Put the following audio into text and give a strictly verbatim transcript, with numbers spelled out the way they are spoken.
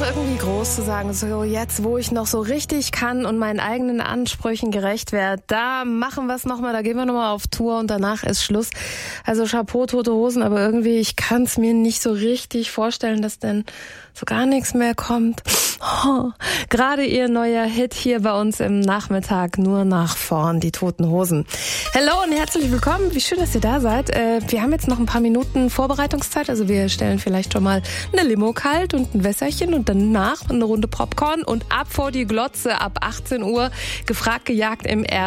irgendwie groß zu sagen, so jetzt, wo ich noch so richtig kann und meinen eigenen Ansprüchen gerecht werde, da machen wir es nochmal, da gehen wir nochmal auf Tour und danach ist Schluss. Also Chapeau, Tote Hosen, aber irgendwie, ich kann es mir nicht so richtig vorstellen, dass denn so gar nichts mehr kommt. Oh, gerade ihr neuer Hit hier bei uns im Nachmittag, nur nach vorn, die Toten Hosen. Hallo und herzlich willkommen, wie schön, dass ihr da seid. Äh, wir haben jetzt noch ein paar Minuten Vorbereitungszeit, also wir stellen vielleicht schon mal eine Limo kalt und ein Wässerchen und danach eine Runde Popcorn und ab vor die Glotze ab achtzehn Uhr, gefragt, gejagt im R.